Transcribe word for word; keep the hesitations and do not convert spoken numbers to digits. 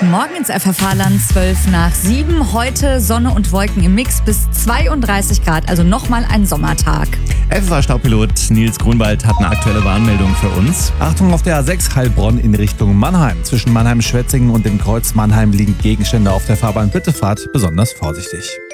Guten Morgen ins F F H-Land, zwölf nach sieben. Heute Sonne und Wolken im Mix bis zweiunddreißig Grad, also nochmal ein Sommertag. F F H-Staubpilot Nils Grunwald hat eine aktuelle Warnmeldung für uns. Achtung auf der A sechs Heilbronn in Richtung Mannheim. Zwischen Mannheim-Schwetzingen und dem Kreuz Mannheim liegen Gegenstände auf der Fahrbahn. Bitte fahrt besonders vorsichtig.